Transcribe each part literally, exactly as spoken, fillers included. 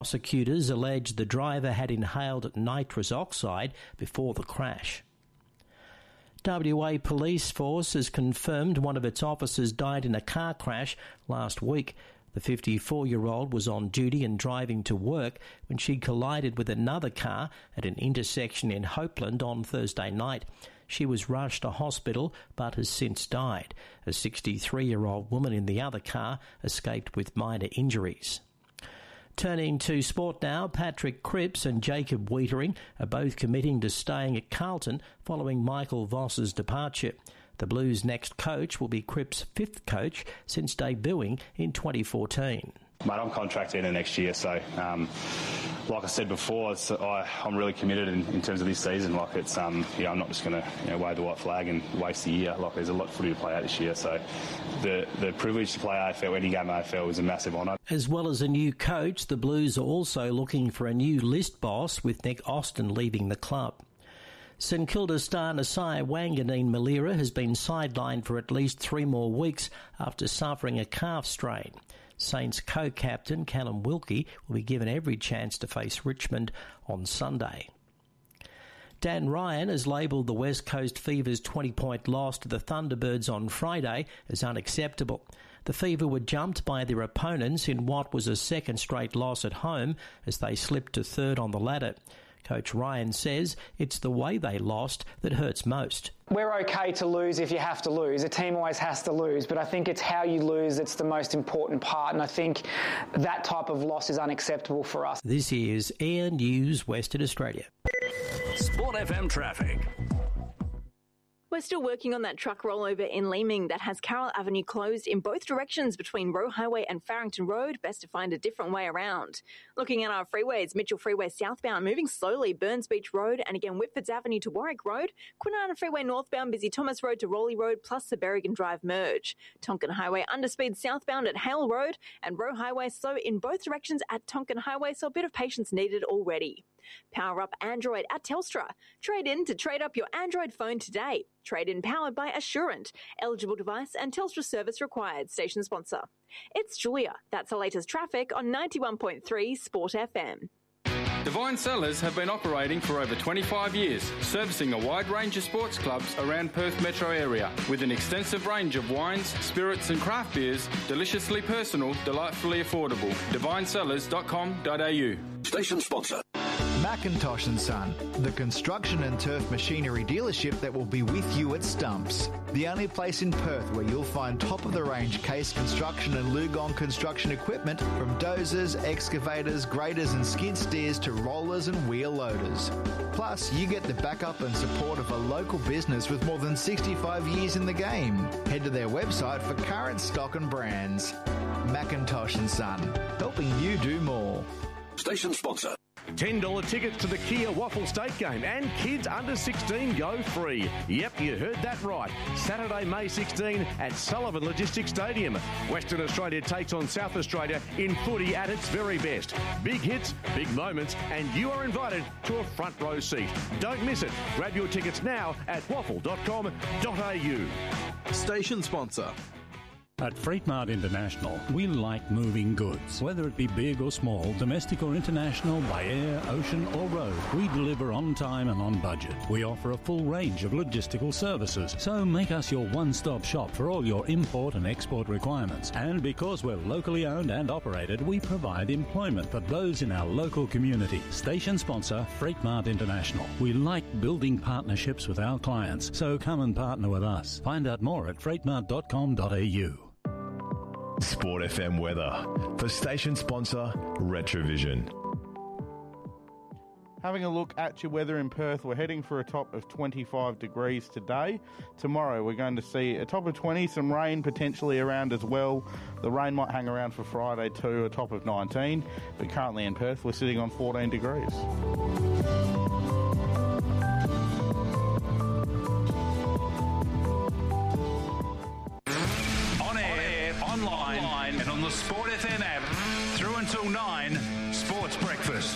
Prosecutors allege the driver had inhaled nitrous oxide before the crash. W A Police Force has confirmed one of its officers died in a car crash last week. The fifty-four-year-old was on duty and driving to work when she collided with another car at an intersection in Hopeland on Thursday night. She was rushed to hospital but has since died. A sixty-three-year-old woman in the other car escaped with minor injuries. Turning to sport now, Patrick Cripps and Jacob Wiedering are both committing to staying at Carlton following Michael Voss's departure. The Blues' next coach will be Cripps' fifth coach since debuting in twenty fourteen. Mate, I'm contracted in the next year, so um, like I said before, it's, I, I'm really committed in, in terms of this season. Like it's, um, yeah, I'm not just going to you know, wave the white flag and waste a year. Like there's a lot of footy to play out this year, so the the privilege to play A F L, any game A F L, is a massive honour. As well as a new coach, the Blues are also looking for a new list boss, with Nick Austin leaving the club. St Kilda star Nasiah Wanganeen Malira has been sidelined for at least three more weeks after suffering a calf strain. Saints co-captain Callum Wilkie will be given every chance to face Richmond on Sunday. Dan Ryan has labelled the West Coast Fever's twenty-point loss to the Thunderbirds on Friday as unacceptable. The Fever were jumped by their opponents in what was a second straight loss at home as they slipped to third on the ladder. Coach Ryan says it's the way they lost that hurts most. We're okay to lose if you have to lose. A team always has to lose, but I think it's how you lose that's the most important part, and I think that type of loss is unacceptable for us. This is Air News Western Australia. Sport F M traffic. We're still working on that truck rollover in Leeming that has Carroll Avenue closed in both directions between Roe Highway and Farrington Road. Best to find a different way around. Looking at our freeways, Mitchell Freeway southbound moving slowly, Burns Beach Road, and again Whitfords Avenue to Warwick Road. Kwinana Freeway northbound, busy Thomas Road to Rowley Road, plus the Berrigan Drive merge. Tonkin Highway underspeed southbound at Hale Road, and Roe Highway slow in both directions at Tonkin Highway, so a bit of patience needed already. Power up Android at Telstra. Trade in to trade up your Android phone today. Trade in powered by Assurant. Eligible device and Telstra service required. Station sponsor. It's Julia. That's the latest traffic on ninety-one point three Sport F M. Divine Cellars have been operating for over twenty-five years, servicing a wide range of sports clubs around Perth metro area, with an extensive range of wines, spirits and craft beers, deliciously personal, delightfully affordable. divine cellars dot com dot a u. Station sponsor. Macintosh and Son, the construction and turf machinery dealership that will be with you at Stumps. The only place in Perth where you'll find top-of-the-range Case construction and Lugon construction equipment, from dozers, excavators, graders and skid steers to rollers and wheel loaders. Plus, you get the backup and support of a local business with more than sixty-five years in the game. Head to their website for current stock and brands. Macintosh and Son, helping you do more. Station sponsor. ten dollars tickets to the Kia Waffle State game, and kids under sixteen go free. Yep, you heard that right. Saturday, May sixteenth at Sullivan Logistics Stadium. Western Australia takes on South Australia in footy at its very best. Big hits, big moments, and you are invited to a front row seat. Don't miss it. Grab your tickets now at waffle dot com dot a u. Station sponsor. At Freight Mart International, we like moving goods. Whether it be big or small, domestic or international, by air, ocean or road, we deliver on time and on budget. We offer a full range of logistical services, so make us your one-stop shop for all your import and export requirements. And because we're locally owned and operated, we provide employment for those in our local community. Station sponsor, Freight Mart International. We like building partnerships with our clients, so come and partner with us. Find out more at freight mart dot com dot a u. Sport F M weather for station sponsor Retrovision. Having a look at your weather in Perth, we're heading for a top of twenty-five degrees today. Tomorrow we're going to see a top of twenty, some rain potentially around as well. The rain might hang around for Friday too, a top of nineteen. But currently in Perth we're sitting on fourteen degrees. Online and on the Sport F M app through until nine. Sports Breakfast.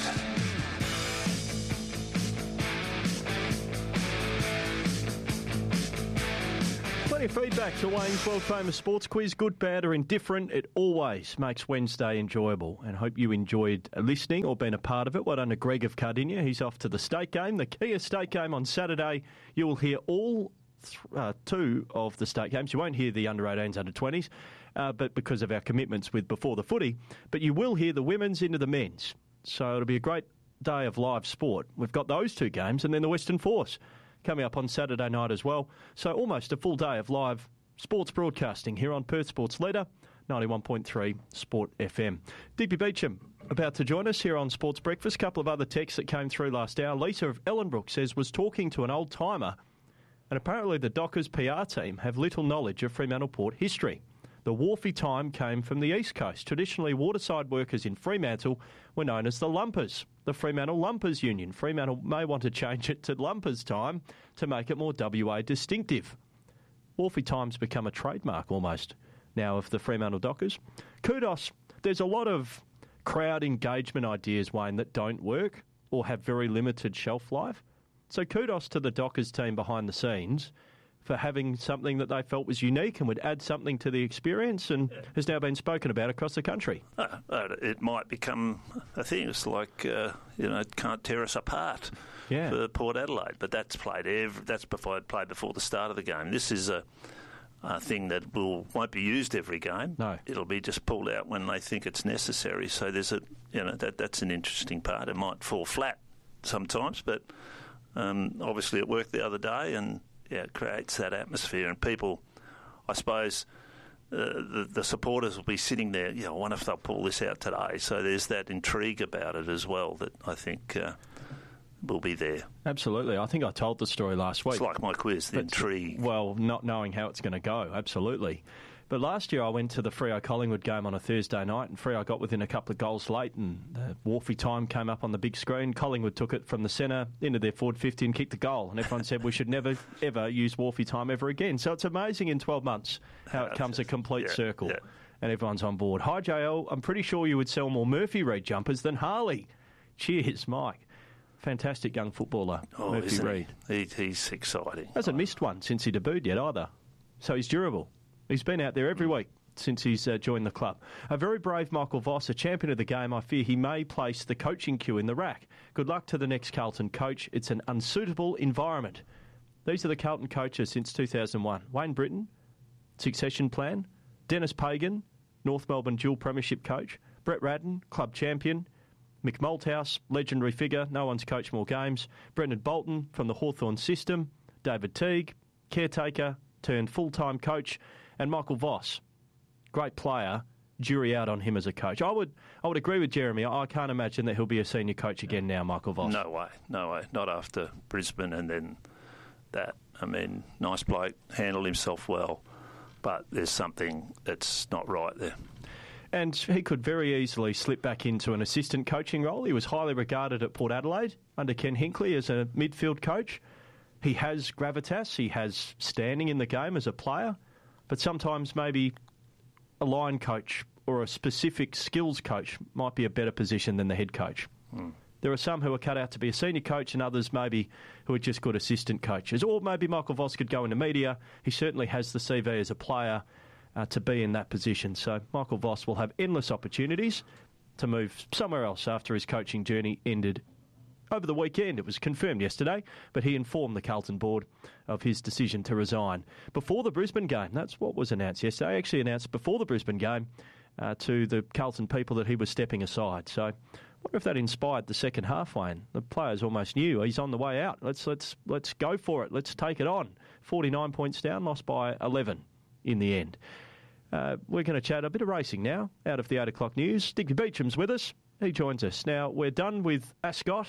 Plenty your feedback to Wayne's world-famous sports quiz. Good, bad or indifferent, it always makes Wednesday enjoyable. And hope you enjoyed listening or been a part of it. Well done to Greg of Cardinia. He's off to the state game, the Kia state game on Saturday. You will hear all th- uh, two of the state games. You won't hear the under eighteens, under twenties, uh, but because of our commitments with Before the Footy. But you will hear the women's into the men's. So it'll be a great day of live sport. We've got those two games and then the Western Force coming up on Saturday night as well. So almost a full day of live sports broadcasting here on Perth Sports Leader, ninety-one point three Sport F M. Digby Beecham about to join us here on Sports Breakfast. A couple of other texts that came through last hour. Lisa of Ellenbrook says, was talking to an old-timer, and apparently the Dockers P R team have little knowledge of Fremantle Port history. The wharfy time came from the East Coast. Traditionally, waterside workers in Fremantle were known as the Lumpers, the Fremantle Lumpers Union. Fremantle may want to change it to Lumpers time to make it more W A distinctive. Wharfy time's become a trademark almost now of the Fremantle Dockers. Kudos. There's a lot of crowd engagement ideas, Wayne, that don't work or have very limited shelf life. So kudos to the Dockers team behind the scenes for having something that they felt was unique and would add something to the experience and yeah. has now been spoken about across the country. Uh, it might become a thing. It's like, uh, you know, it can't tear us apart yeah. for Port Adelaide. But that's played every, that's before it played before the start of the game. This is a, a thing that will won't be used every game. No. It'll be just pulled out when they think it's necessary. So there's a, you know, that that's an interesting part. It might fall flat sometimes, but um, obviously it worked the other day and yeah, it creates that atmosphere, and people, I suppose, uh, the, the supporters will be sitting there, you know, I wonder if they'll pull this out today. So there's that intrigue about it as well that I think uh, will be there. Absolutely. I think I told the story last week. It's like my quiz, the but, intrigue. Well, not knowing how it's going to go, absolutely. But last year I went to the Freo Collingwood game on a Thursday night, and Freo got within a couple of goals late, and the Wharfy time came up on the big screen. Collingwood took it from the centre into their forward fifty and kicked the goal, and everyone said we should never, ever use Wharfy time ever again. So it's amazing in twelve months how it comes a complete yeah, circle, yeah. and everyone's on board. Hi, J L. I'm pretty sure you would sell more Murphy Reid jumpers than Harley. Cheers, Mike. Fantastic young footballer, oh, Murphy Reid. He? He, he's exciting. Hasn't oh. missed one since he debuted yet either. So he's durable. He's been out there every week since he's uh, joined the club. A very brave Michael Voss, a champion of the game. I fear he may place the coaching queue in the rack. Good luck to the next Carlton coach. It's an unsuitable environment. These are the Carlton coaches since two thousand one. Wayne Britton, succession plan. Dennis Pagan, North Melbourne dual premiership coach. Brett Radden, club champion. Mick Malthouse, legendary figure. No one's coached more games. Brendan Bolton from the Hawthorn system. David Teague, caretaker turned full-time coach. And Michael Voss, great player, jury out on him as a coach. I would I would agree with Jeremy. I can't imagine that he'll be a senior coach again now, Michael Voss. No way, no way. Not after Brisbane and then that. I mean, nice bloke, handled himself well, but there's something that's not right there. And he could very easily slip back into an assistant coaching role. He was highly regarded at Port Adelaide under Ken Hinkley as a midfield coach. He has gravitas, he has standing in the game as a player, but sometimes maybe a line coach or a specific skills coach might be a better position than the head coach. Mm. There are some who are cut out to be a senior coach and others maybe who are just good assistant coaches. Or maybe Michael Voss could go into media. He certainly has the C V as a player uh, to be in that position. So Michael Voss will have endless opportunities to move somewhere else after his coaching journey ended over the weekend. It was confirmed yesterday, but he informed the Carlton board of his decision to resign before the Brisbane game. That's what was announced yesterday. Actually announced before the Brisbane game uh, to the Carlton people that he was stepping aside. So I wonder if that inspired the second half, Wayne. The players almost knew he's on the way out. Let's let's let's go for it. Let's take it on. forty-nine points down, lost by eleven in the end. Uh, we're going to chat a bit of racing now out of the eight o'clock news. Digby Beecham's with us. He joins us. Now, we're done with Ascot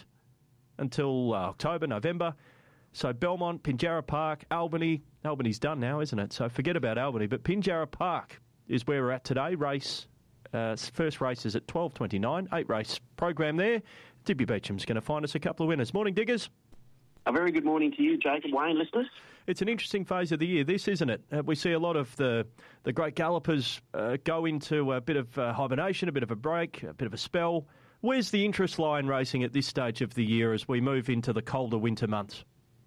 until uh, October, November. So Belmont, Pinjarra Park, Albany. Albany's done now, isn't it? So forget about Albany. But Pinjarra Park is where we're at today. Race, uh, first race is at twelve twenty-nine. Eight race program there. Digby Beecham's going to find us a couple of winners. Morning, Diggers. A very good morning to you, Jacob, Wayne, listeners. It's an interesting phase of the year, this, isn't it? Uh, we see a lot of the, the great gallopers uh, go into a bit of uh, hibernation, a bit of a break, a bit of a spell. Where's the interest lie in racing at this stage of the year as we move into the colder winter months?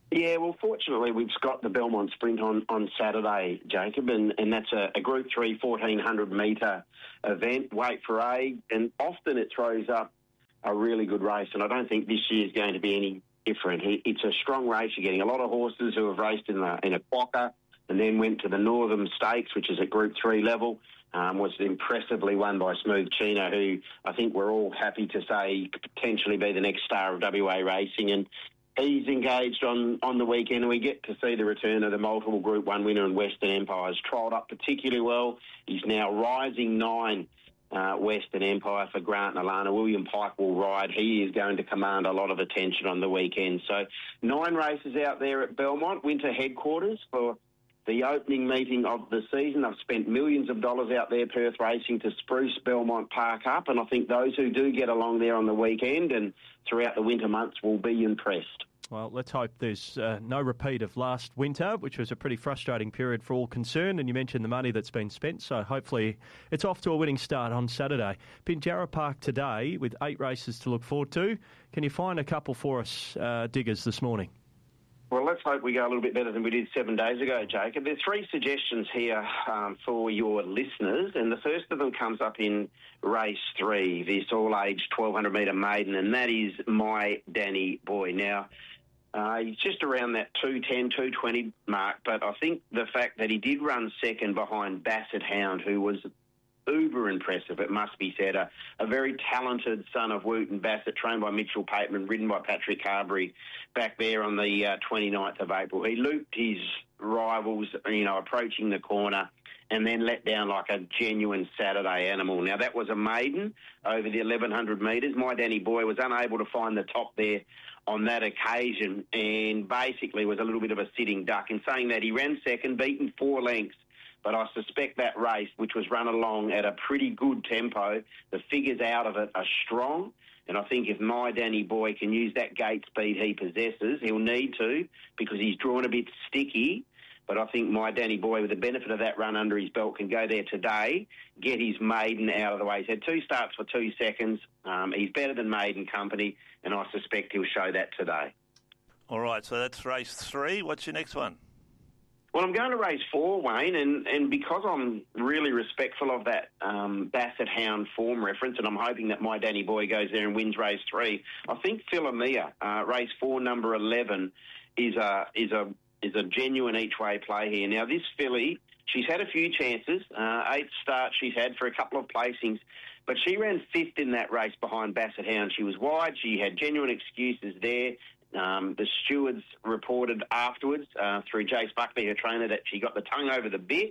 Yeah, well, fortunately, we've got the Belmont Sprint on, on Saturday, Jacob, and, and that's a, a Group three fourteen hundred metre event, weight for age, and often it throws up a really good race, and I don't think this year is going to be any different. It's a strong race. You're getting a lot of horses who have raced in, the, in a quokka and then went to the Northern Stakes, which is at Group three level, um, was impressively won by Smooth Chino, who I think we're all happy to say could potentially be the next star of W A racing, and he's engaged on, on the weekend, and we get to see the return of the multiple Group one winner in Western Empire. He's trialled up particularly well. He's now rising nine uh, Western Empire for Grant and Alana. William Pike will ride. He is going to command a lot of attention on the weekend. So nine races out there at Belmont, winter headquarters for the opening meeting of the season. I've spent millions of dollars out there, Perth Racing, to spruce Belmont Park up, and I think those who do get along there on the weekend and throughout the winter months will be impressed. Well, let's hope there's uh, no repeat of last winter, which was a pretty frustrating period for all concerned, and you mentioned the money that's been spent, so hopefully it's off to a winning start on Saturday. Pinjarra Park today with eight races to look forward to. Can you find a couple for us, uh, Diggers, this morning? Well, let's hope we go a little bit better than we did seven days ago, Jacob. There's three suggestions here um, for your listeners, and the first of them comes up in race three, this all-age twelve hundred metre maiden, and that is My Danny Boy. Now, uh, he's just around that two ten, two twenty mark, but I think the fact that he did run second behind Basset Hound, who was uber impressive, it must be said. A, a very talented son of Wooten Bassett, trained by Mitchell Pateman, ridden by Patrick Carberry back there on the uh, twenty-ninth of April. He looped his rivals, you know, approaching the corner and then let down like a genuine Saturday animal. Now, that was a maiden over the eleven hundred metres. My Danny Boy was unable to find the top there on that occasion and basically was a little bit of a sitting duck. In saying that, he ran second, beaten four lengths, but I suspect that race, which was run along at a pretty good tempo, the figures out of it are strong. And I think if My Danny Boy can use that gate speed he possesses, he'll need to, because he's drawn a bit sticky. But I think My Danny Boy, with the benefit of that run under his belt, can go there today, get his maiden out of the way. He's had two starts for two seconds. Um, he's better than maiden company, and I suspect he'll show that today. All right, so that's race three. What's your next one? Well, I'm going to race four, Wayne, and, and because I'm really respectful of that um, Basset Hound form reference, and I'm hoping that My Danny Boy goes there and wins race three, I think Philomia, uh, race four, number eleven, is a is a is a genuine each-way play here. Now, this filly, she's had a few chances, uh, eight starts she's had for a couple of placings, but she ran fifth in that race behind Basset Hound. She was wide, she had genuine excuses there. Um, the stewards reported afterwards uh, through Jace Buckley, her trainer, that she got the tongue over the bit.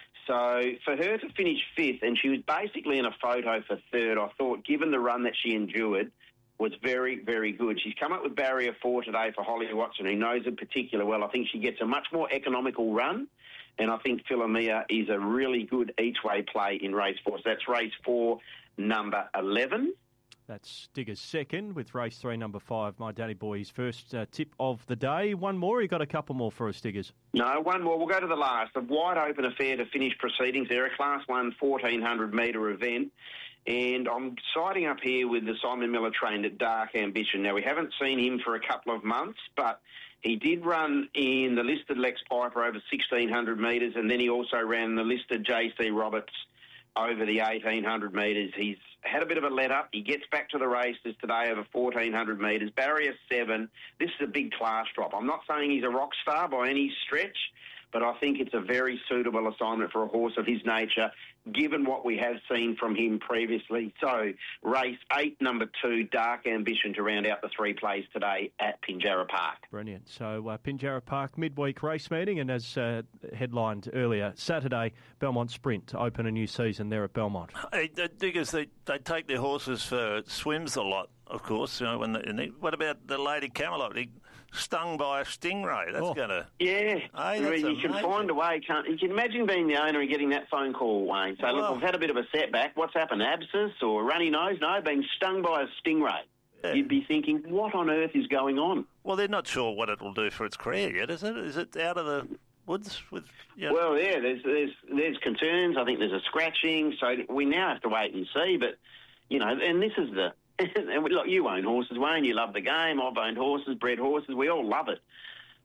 So for her to finish fifth, and she was basically in a photo for third, I thought, given the run that she endured, was very, very good. She's come up with barrier four today for Holly Watson, who knows it particularly well. I think she gets a much more economical run, and I think Philomia is a really good each-way play in race four. So that's race four, number eleven. That's Digger's second, with race three, number five, My Danny Boy's first uh, tip of the day. One more, you got a couple more for us, Diggers? No, one more. We'll go to the last. A wide open affair to finish proceedings there, a Class one fourteen hundred metre event. And I'm siding up here with the Simon Miller trained at Dark Ambition. Now, we haven't seen him for a couple of months, but he did run in the listed Lex Piper over sixteen hundred metres, and then he also ran the listed J C Roberts over the eighteen hundred metres. He's had a bit of a let-up. He gets back to the races today over fourteen hundred metres. Barrier seven. This is a big class drop. I'm not saying he's a rock star by any stretch, but I think it's a very suitable assignment for a horse of his nature, given what we have seen from him previously. So, race eight, number two, Dark Ambition, to round out the three plays today at Pinjarra Park. Brilliant. So, uh, Pinjarra Park midweek race meeting, and as uh, headlined earlier, Saturday, Belmont Sprint to open a new season there at Belmont. Hey, the Diggers, they, they take their horses for swims a lot, of course. You know, when they, and they, what about the Lady Camelot? He stung by a stingray. That's oh. going to... Yeah. Hey, I mean, you amazing. can find a way, can't you? Can imagine being the owner and getting that phone call, Wayne. So, well, look, we've had a bit of a setback. What's happened? Abscess or runny nose? No, being stung by a stingray. Yeah. You'd be thinking, what on earth is going on? Well, they're not sure what it'll do for its career yet, is it? Is it out of the woods? With you know... Well, yeah, there's, there's, there's concerns. I think there's a scratching. So we now have to wait and see. But, you know, and this is the... and look, you own horses, Wayne. You love the game. I've owned horses, bred horses. We all love it.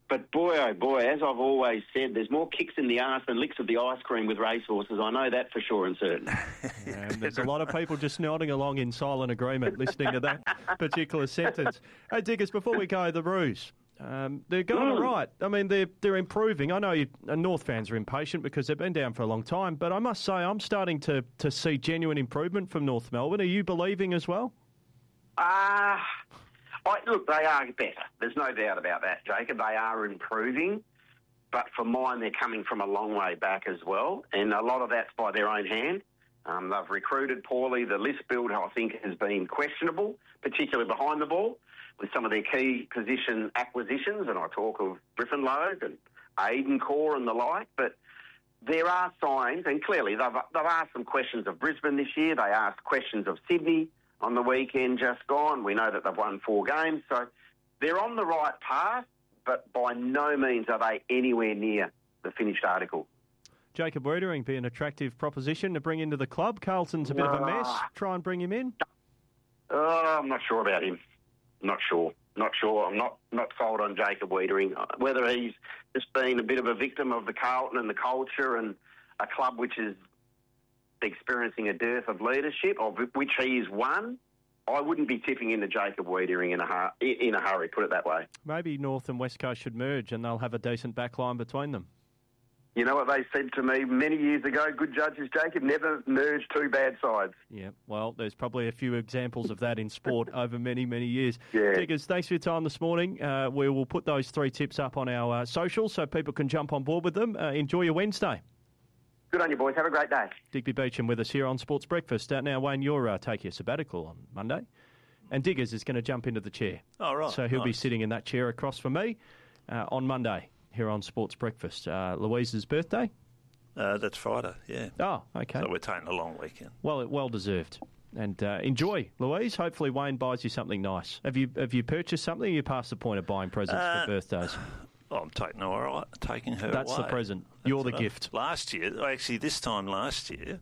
But boy, oh boy, as I've always said, there's more kicks in the arse than licks of the ice cream with racehorses. I know that for sure and certain. And there's a lot of people just nodding along in silent agreement listening to that particular sentence. Hey, Diggers, before we go, the Roos. Um, they're going all right. I mean, they're, they're improving. I know you, uh, North fans are impatient because they've been down for a long time, but I must say I'm starting to, to see genuine improvement from North Melbourne. Are you believing as well? Ah... Uh... I, look, they are better. There's no doubt about that, Jacob. They are improving, but for mine, they're coming from a long way back as well, and a lot of that's by their own hand. Um, they've recruited poorly. The list build, I think, has been questionable, particularly behind the ball, with some of their key position acquisitions, and I talk of Griffin Logue and Aiden Core and the like, but there are signs, and clearly they've, they've asked some questions of Brisbane this year. They asked questions of Sydney on the weekend just gone. We know that they've won four games, so they're on the right path, but by no means are they anywhere near the finished article. Jacob Wiedering be an attractive proposition to bring into the club. Carlton's a bit uh, of a mess. Try and bring him in? Uh, I'm not sure about him. Not sure. Not sure. I'm not, not sold on Jacob Wiedering. Whether he's just been a bit of a victim of the Carlton and the culture and a club which is experiencing a dearth of leadership, of which he is one, I wouldn't be tipping into Jacob Wiedering in a hur- in a hurry, put it that way. Maybe North and West Coast should merge and they'll have a decent backline between them. You know what they said to me many years ago, good judges, Jacob, never merge two bad sides. Yeah, well, there's probably a few examples of that in sport over many, many years. Yeah. Diggers, thanks for your time this morning. Uh, we will put those three tips up on our uh, socials so people can jump on board with them. Uh, enjoy your Wednesday. Good on you, boys. Have a great day. Digby Beecham with us here on Sports Breakfast. Uh, now, Wayne, you're uh, taking a sabbatical on Monday, and Diggers is going to jump into the chair. Oh, right. So he'll nice. be sitting in that chair across from me uh, on Monday here on Sports Breakfast. Uh, Louise's birthday? Uh, that's Friday, yeah. Oh, okay. So we're taking a long weekend. Well, well deserved. And uh, enjoy, Louise. Hopefully Wayne buys you something nice. Have you have you purchased something? Or you past the point of buying presents Uh, for birthdays? Oh, I'm taking her, all right, taking her That's away. the present. You're the That's gift. Last year, actually, this time last year,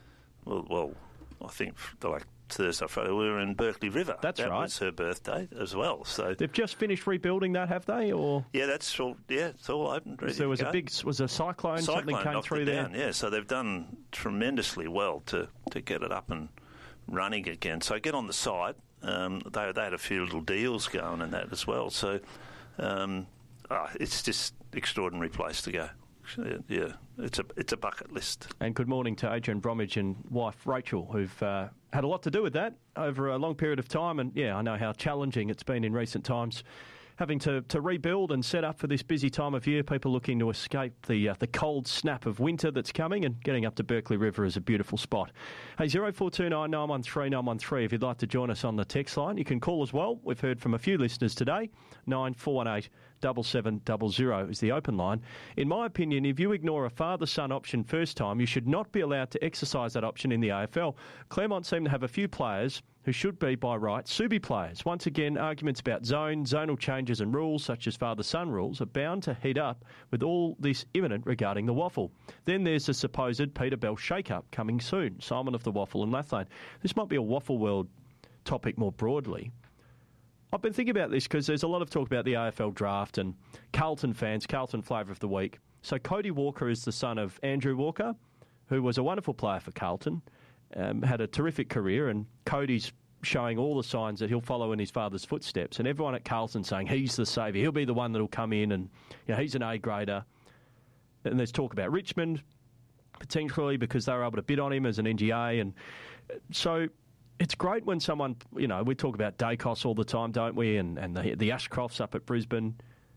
well, well, I think like Thursday, Friday, we were in Berkeley River. That's that right. That was her birthday as well. So they've just finished rebuilding that, have they? Or yeah, that's all. Yeah, it's all open. Ready there was to go. a big, was a cyclone, cyclone something came knocked through it there. down, yeah, so they've done tremendously well to, to get it up and running again. So get on the site. Um, they they had a few little deals going and that as well. So um, oh, it's just extraordinary place to go. Yeah, it's a it's a bucket list. And good morning to Adrian Bromwich and wife Rachel, who've uh, had a lot to do with that over a long period of time. And yeah, I know how challenging it's been in recent times, having to, to rebuild and set up for this busy time of year. People looking to escape the uh, the cold snap of winter that's coming, and getting up to Berkeley River is a beautiful spot. Hey, zero four two nine nine one three nine one three if you'd like to join us on the text line. You can call as well. We've heard from a few listeners today. nine four one eight double seven double zero is the open line. In my opinion, if you ignore a father-son option first time, you should not be allowed to exercise that option in the A F L. Claremont seem to have a few players who should be, by right, Subi players. Once again, arguments about zone, zonal changes and rules, such as father-son rules, are bound to heat up with all this imminent regarding the waffle. Then there's the supposed Peter Bell shake-up coming soon. Simon of the Waffle and Lathlane. This might be a Waffle World topic more broadly. I've been thinking about this because there's a lot of talk about the A F L draft and Carlton fans, Carlton flavour of the week. So Cody Walker is the son of Andrew Walker, who was a wonderful player for Carlton, um, had a terrific career, and Cody's showing all the signs that he'll follow in his father's footsteps. And everyone at Carlton saying he's the saviour, he'll be the one that'll come in, and you know, he's an A-grader. And there's talk about Richmond, potentially, because they were able to bid on him as an N G A. And so it's great when someone, you know, we talk about Dacos all the time, don't we? And, and the, the Ashcrofts up at Brisbane.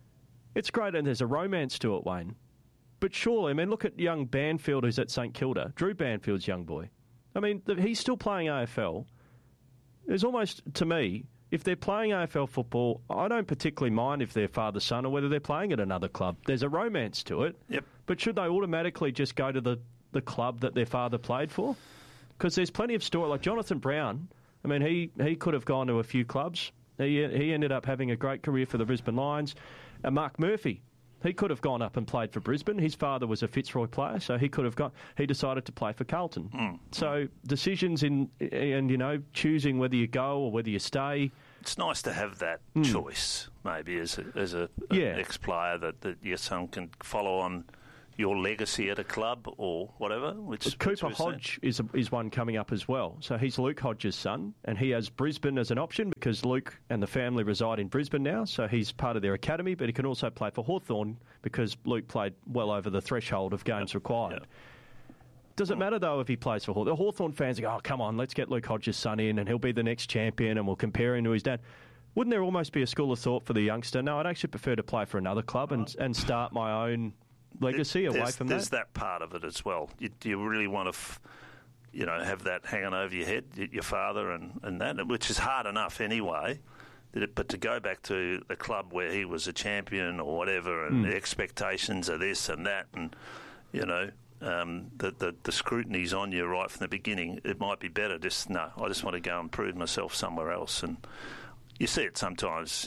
It's great, and there's a romance to it, Wayne. But surely, I mean, look at young Banfield who's at St Kilda. Drew Banfield's young boy. I mean, he's still playing A F L. There's almost, to me, if they're playing A F L football, I don't particularly mind if they're father-son or whether they're playing at another club. There's a romance to it. Yep. But should they automatically just go to the, the club that their father played for? Because there's plenty of story, like Jonathan Brown. I mean, he, he could have gone to a few clubs. He he ended up having a great career for the Brisbane Lions. And Mark Murphy, he could have gone up and played for Brisbane. His father was a Fitzroy player, so he could have got. He decided to play for Carlton. Mm. So decisions in and you know choosing whether you go or whether you stay. it's nice to have that Mm. choice, maybe, as a, as a, Yeah. an ex-player, that, that your son can follow on your legacy at a club or whatever. Which, which Cooper we've seen. Hodge is a, is one coming up as well. So he's Luke Hodge's son, and he has Brisbane as an option because Luke and the family reside in Brisbane now. So he's part of their academy, but he can also play for Hawthorn because Luke played well over the threshold of games required. Does it matter, though, if he plays for Hawthorn? The Hawthorn fans go, oh, come on, let's get Luke Hodge's son in and he'll be the next champion and we'll compare him to his dad. Wouldn't there almost be a school of thought for the youngster? No, I'd actually prefer to play for another club and, and start my own legacy There's, away from there's that. There's that part of it as well. You, do you really want to, f- you know, have that hanging over your head, y- your father and, and that, which is hard enough anyway. That it, but to go back to the club where he was a champion or whatever, and Mm. the expectations are this and that, and you know, um, the, the the scrutiny's on you right from the beginning. It might be better just no. I just want to go and prove myself somewhere else. And you see it sometimes.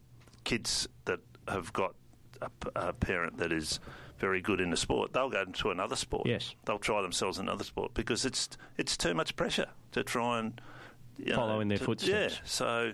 Kids that have got a, a parent that is very good in the sport, they'll go into another sport. Yes. They'll try themselves in another sport because it's it's too much pressure to try and you Follow know, in their to- footsteps. Yeah, so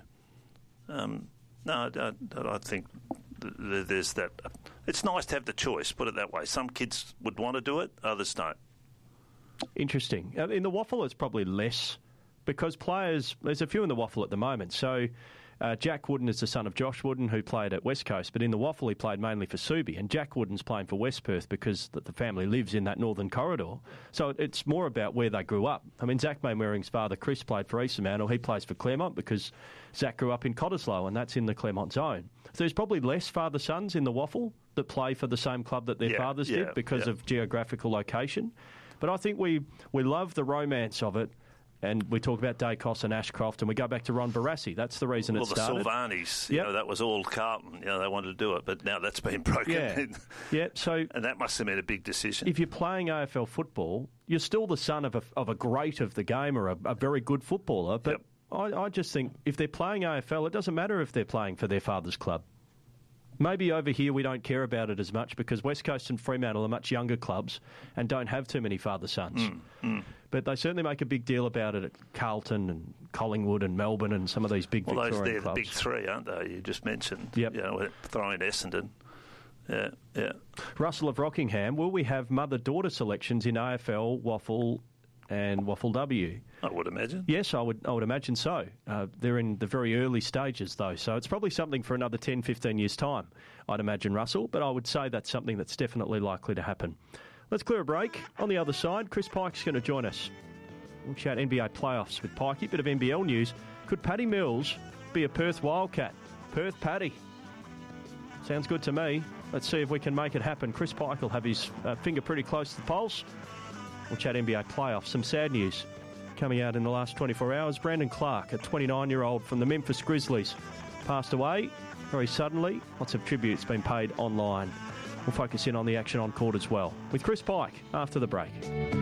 um, no, I, I, I think th- th- there's that. It's nice to have the choice. Put it that way. Some kids would want to do it, others don't. Interesting. Uh, In the waffle, it's probably less because players, there's a few in the waffle at the moment. So uh, Jack Wooden is the son of Josh Wooden, who played at West Coast, but in the waffle, he played mainly for Subi. And Jack Wooden's playing for West Perth because the, the family lives in that northern corridor. So it- it's more about where they grew up. I mean, Zach Mainwaring's father, Chris, played for Eastmantle. He plays for Claremont because Zach grew up in Cottesloe, and that's in the Claremont zone. So there's probably less father-sons in the waffle that play for the same club that their Yeah, fathers yeah, did because yeah. of geographical location. But I think we, we love the romance of it, and we talk about Dacos and Ashcroft, and we go back to Ron Barassi. That's the reason Well, it the started. Sylvanis, you Yep. know, that was all Carlton. You know, they wanted to do it, but now that's been broken. Yeah. Yeah, so and that must have been a big decision. If you're playing A F L football, you're still the son of a, of a great of the game or a, a very good footballer. But I, I just think if they're playing A F L, it doesn't matter if they're playing for their father's club. Maybe over here we don't care about it as much because West Coast and Fremantle are much younger clubs and don't have too many father-sons. Mm, mm. But they certainly make a big deal about it at Carlton and Collingwood and Melbourne and some of these big Well, those Victorian they're the clubs. big three, aren't they? You just mentioned. Yep. You know, throwing Essendon. Yeah, yeah. Russell of Rockingham, will we have mother-daughter selections in A F L, Waffle and Waffle W? I would imagine. Yes, I would I would imagine so. Uh, they're in the very early stages, though, so it's probably something for another ten, fifteen years' time, I'd imagine, Russell, but I would say that's something that's definitely likely to happen. Let's clear a break. On the other side, Chris Pike's going to join us. We'll chat N B A playoffs with Pikey. Bit of N B L news. Could Paddy Mills be a Perth Wildcat? Perth Paddy. Sounds good to me. Let's see if we can make it happen. Chris Pike will have his uh, finger pretty close to the pulse. We'll chat N B A playoffs. Some sad news coming out in the last twenty-four hours. Brandon Clark, a twenty-nine-year-old from the Memphis Grizzlies, passed away very suddenly. Lots of tributes been paid online. We'll focus in on the action on court as well with Chris Pike after the break.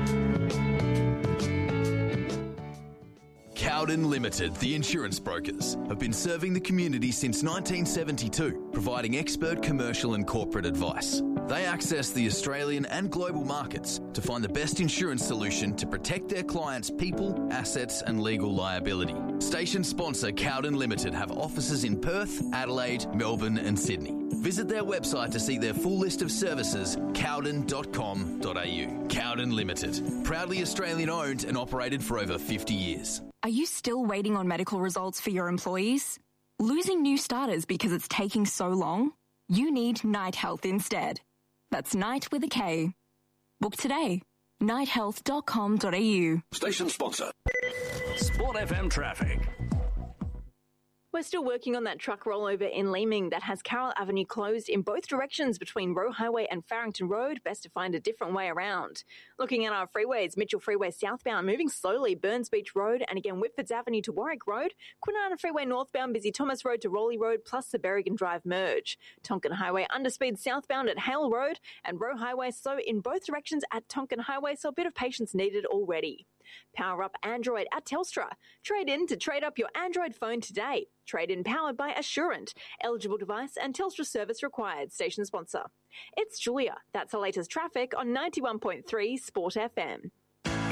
Cowden Limited, the insurance brokers, have been serving the community since nineteen seventy-two, providing expert commercial and corporate advice. They access the Australian and global markets to find the best insurance solution to protect their clients' people, assets and legal liability. Station sponsor Cowden Limited have offices in Perth, Adelaide, Melbourne and Sydney. Visit their website to see their full list of services, cowden dot com dot a u. Cowden Limited, proudly Australian owned and operated for over fifty years. Are you still waiting on medical results for your employees? Losing new starters because it's taking so long? You need Night Health instead. That's Night with a K. Book today. night health dot com dot a u. Station sponsor. Sport F M traffic. We're still working on that truck rollover in Leeming that has Carroll Avenue closed in both directions between Roe Highway and Farrington Road. Best to find a different way around. Looking at our freeways, Mitchell Freeway southbound moving slowly, Burns Beach Road and again Whitfords Avenue to Warwick Road. Kwinana Freeway northbound, busy Thomas Road to Rowley Road plus the Berrigan Drive merge. Tonkin Highway underspeed southbound at Hale Road and Roe Highway slow in both directions at Tonkin Highway, so a bit of patience needed already. Power up Android at Telstra. Trade in to trade up your Android phone today. Trade in powered by Assurant. Eligible device and Telstra service required. Station sponsor. It's Julia. That's the latest traffic on ninety-one point three Sport F M.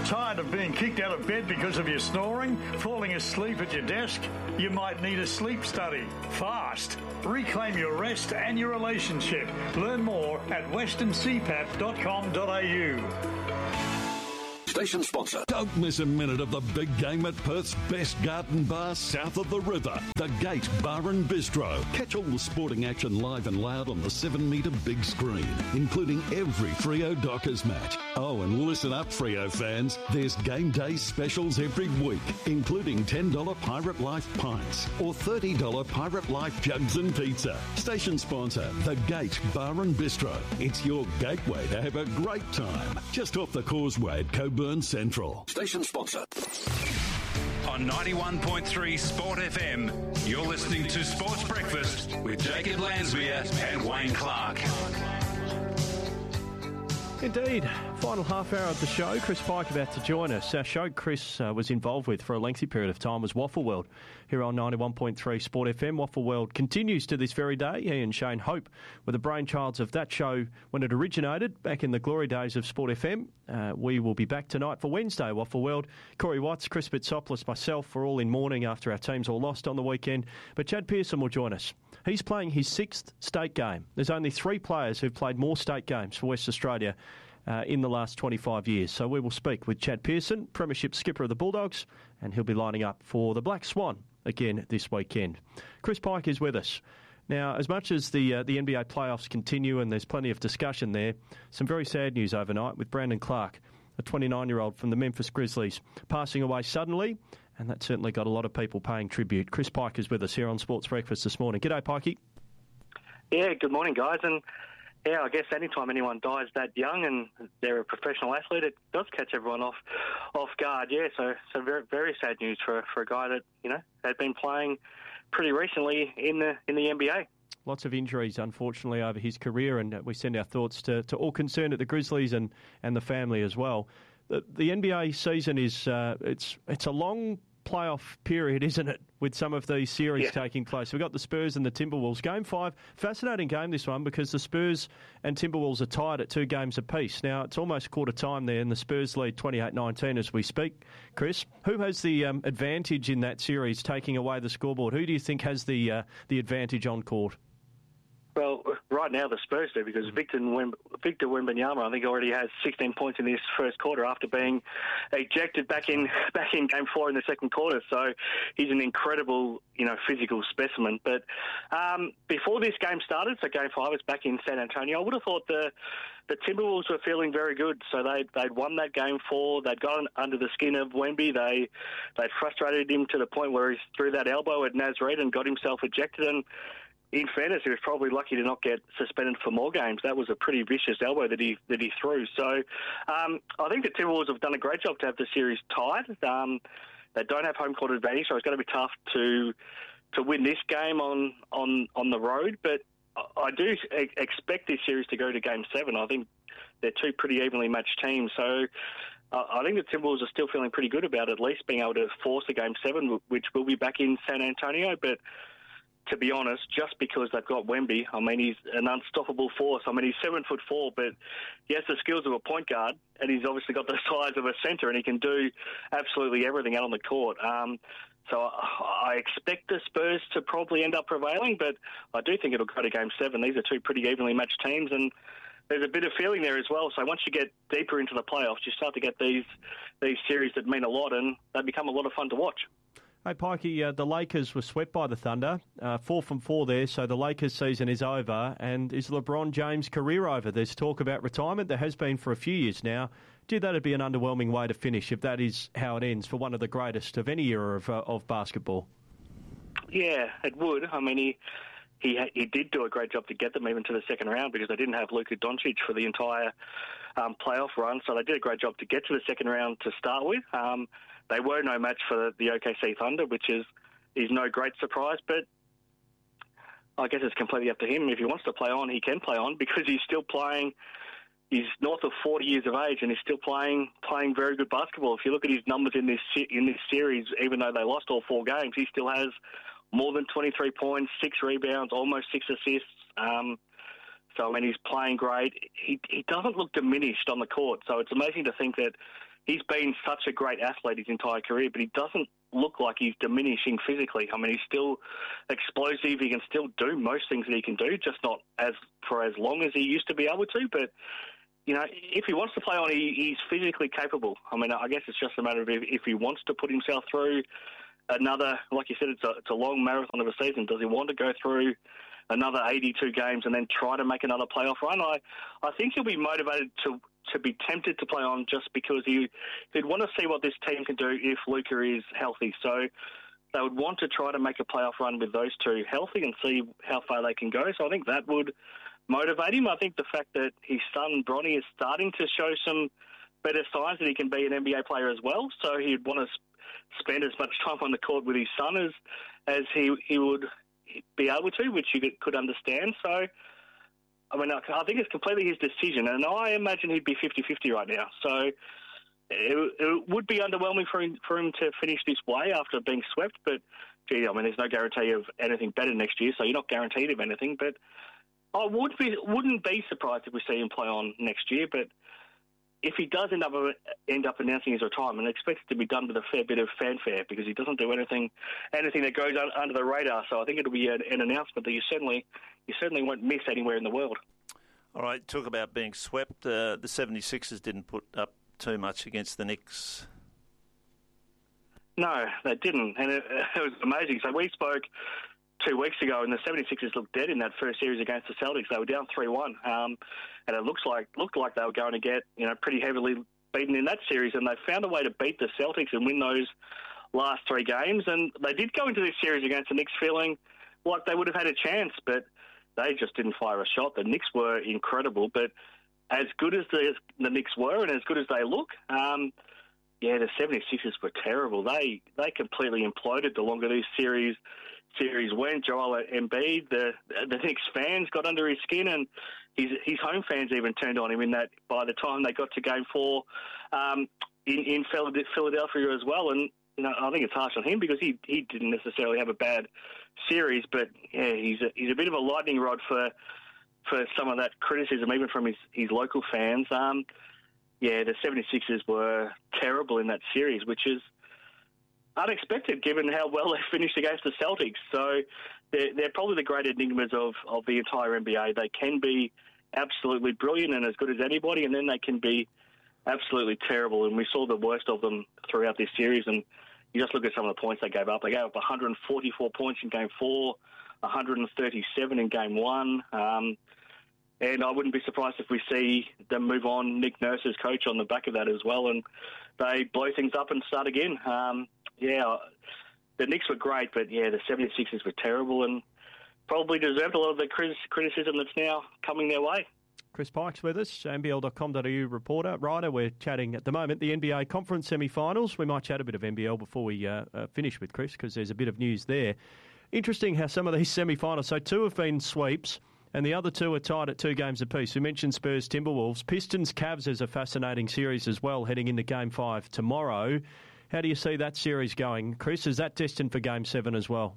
Tired of being kicked out of bed because of your snoring? Falling asleep at your desk? You might need a sleep study. Fast. Reclaim your rest and your relationship. Learn more at western c p a p dot com dot a u. Station sponsor. Don't miss a minute of the big game at Perth's best garden bar south of the river, the Gate Bar and Bistro. Catch all the sporting action live and loud on the seven metre big screen, including every Freo Dockers match. Oh, and listen up, Freo fans. There's game day specials every week, including ten dollars Pirate Life pints or thirty dollars Pirate Life jugs and pizza. Station sponsor, the Gate Bar and Bistro. It's your gateway to have a great time. Just off the causeway at Coburn Central. Station sponsor. On ninety-one point three Sport F M, you're listening to Sports Breakfast with Jacob Lansmere and Wayne Clark. Indeed. Final half hour of the show. Chris Pike about to join us. Our show Chris uh, was involved with for a lengthy period of time was Waffle World here on ninety-one point three Sport F M. Waffle World continues to this very day. He and Shane Hope were the brainchilds of that show when it originated back in the glory days of Sport F M. Uh, we will be back tonight for Wednesday, Waffle World. Corey Watts, Chris Bitsopoulos, myself, we're all in mourning after our teams all lost on the weekend. But Chad Pearson will join us. He's playing his sixth state game. There's only three players who've played more state games for West Australia Uh, in the last twenty-five years. So we will speak with Chad Pearson, Premiership skipper of the Bulldogs, and he'll be lining up for the Black Swan again this weekend. Chris Pike is with us. Now, as much as the uh, the N B A playoffs continue and there's plenty of discussion there, some very sad news overnight with Brandon Clark, a twenty-nine-year-old from the Memphis Grizzlies, passing away suddenly, and that certainly got a lot of people paying tribute. Chris Pike is with us here on Sports Breakfast this morning. G'day, Pikey. Yeah, good morning, guys. And yeah, I guess anytime anyone dies that young and they're a professional athlete, it does catch everyone off off guard. Yeah, so so very very sad news for for a guy that you know had been playing pretty recently in the in the N B A. Lots of injuries, unfortunately, over his career, and we send our thoughts to, to all concerned at the Grizzlies and, and the family as well. The, the N B A season is uh, it's it's a long playoff period, isn't it, with some of these series yeah. taking place. We've got the Spurs and the Timberwolves. Game five, fascinating game this one because the Spurs and Timberwolves are tied at two games apiece. Now, it's almost quarter time there and the Spurs lead twenty-eight nineteen as we speak. Chris, who has the um, advantage in that series taking away the scoreboard? Who do you think has the uh, the advantage on court? Well, right now the Spurs do because Victor Wemb- Victor Wembanyama, I think, already has sixteen points in this first quarter after being ejected back in back in Game Four in the second quarter. So he's an incredible, you know, physical specimen. But um, before this game started, so Game Five was back in San Antonio. I would have thought the the Timberwolves were feeling very good. So they they'd won that Game Four. They'd gotten under the skin of Wemby. They they'd frustrated him to the point where he threw that elbow at Naz Reid and got himself ejected. And in fairness, he was probably lucky to not get suspended for more games. That was a pretty vicious elbow that he that he threw. So um, I think the Timberwolves have done a great job to have the series tied. Um, they don't have home court advantage, so it's going to be tough to to win this game on on, on the road. But I do expect this series to go to Game Seven. I think they're two pretty evenly matched teams. So uh, I think the Timberwolves are still feeling pretty good about at least being able to force a Game Seven, which will be back in San Antonio. But to be honest, just because they've got Wemby, I mean, he's an unstoppable force. I mean, he's seven foot four, but he has the skills of a point guard, and he's obviously got the size of a centre, and he can do absolutely everything out on the court. Um, so I, I expect the Spurs to probably end up prevailing, but I do think it'll go to Game Seven. These are two pretty evenly matched teams, and there's a bit of feeling there as well. So once you get deeper into the playoffs, you start to get these these series that mean a lot, and they become a lot of fun to watch. Hey, Pikey, uh, the Lakers were swept by the Thunder, uh, four from four there, so the Lakers season is over. And is LeBron James' career over? There's talk about retirement. There has been for a few years now. Do that would be an underwhelming way to finish if that is how it ends for one of the greatest of any era of, uh, of basketball. Yeah, it would. I mean, he, he he did do a great job to get them even to the second round because they didn't have Luka Doncic for the entire um, playoff run, so they did a great job to get to the second round to start with. Um, They were no match for the O K C Thunder, which is is no great surprise, but I guess it's completely up to him. If he wants to play on, he can play on because he's still playing. He's north of forty years of age and he's still playing playing very good basketball. If you look at his numbers in this in this series, even though they lost all four games, he still has more than twenty-three points, six rebounds, almost six assists. Um, so, I mean, he's playing great. He, he doesn't look diminished on the court, so it's amazing to think that he's been such a great athlete his entire career, but he doesn't look like he's diminishing physically. I mean, he's still explosive. He can still do most things that he can do, just not as for as long as he used to be able to. But, you know, if he wants to play on, he, he's physically capable. I mean, I guess it's just a matter of if, if he wants to put himself through another, like you said, it's a, it's a long marathon of a season. Does he want to go through another eighty-two games and then try to make another playoff run? I, I think he'll be motivated to to be tempted to play on just because he, he'd want to see what this team can do if Luca is healthy. So they would want to try to make a playoff run with those two healthy and see how far they can go. So I think that would motivate him. I think the fact that his son, Bronny, is starting to show some better signs that he can be an N B A player as well. So he'd want to spend as much time on the court with his son as, as he, he would be able to, which you could understand. So, I mean, I think it's completely his decision, and I imagine he'd be fifty-fifty right now. So it, it would be underwhelming for him, for him to finish this way after being swept, but, gee, I mean, there's no guarantee of anything better next year, so you're not guaranteed of anything. But I would be, wouldn't be surprised if we see him play on next year, but if he does end up end up announcing his retirement, I expect it to be done with a fair bit of fanfare because he doesn't do anything anything that goes un, under the radar. So I think it'll be an, an announcement that you certainly you certainly won't miss anywhere in the world. All right, talk about being swept. Uh, the seventy-sixers didn't put up too much against the Knicks. No, they didn't, and it, it was amazing. So we spoke two weeks ago, and the seventy-sixers looked dead in that first series against the Celtics. They were down three one, um, and it looks like looked like they were going to get you know pretty heavily beaten in that series, and they found a way to beat the Celtics and win those last three games. And they did go into this series against the Knicks feeling like they would have had a chance, but they just didn't fire a shot. The Knicks were incredible, but as good as the, the Knicks were and as good as they look, um, yeah, the seventy-sixers were terrible. They they completely imploded the longer this series series went. Joel Embiid, the the Knicks fans got under his skin, and his his home fans even turned on him in that by the time they got to game four um, in, in Philadelphia as well. And you know, I think it's harsh on him because he, he didn't necessarily have a bad series, but yeah, he's a, he's a bit of a lightning rod for for some of that criticism, even from his, his local fans. Um, yeah, the seventy-sixers were terrible in that series, which is unexpected given how well they finished against the Celtics. So they're, they're probably the great enigmas of, of the entire N B A. They can be absolutely brilliant and as good as anybody, and then they can be absolutely terrible. And we saw the worst of them throughout this series. And you just look at some of the points they gave up. They gave up one hundred forty-four points in Game four, one hundred thirty-seven in Game one. Um, and I wouldn't be surprised if we see them move on Nick Nurse as coach on the back of that as well, and they blow things up and start again. Um, yeah, the Knicks were great, but yeah, the seventy-sixers were terrible and probably deserved a lot of the criticism that's now coming their way. Chris Pike's with us, N B L dot com dot A U reporter, writer. We're chatting at the moment the N B A Conference semi-finals. We might chat a bit of N B L before we uh, uh, finish with Chris because there's a bit of news there. Interesting how some of these semi-finals, so two have been sweeps and the other two are tied at two games apiece. We mentioned Spurs Timberwolves. Pistons Cavs is a fascinating series as well heading into Game five tomorrow. How do you see that series going? Chris, is that destined for Game seven as well?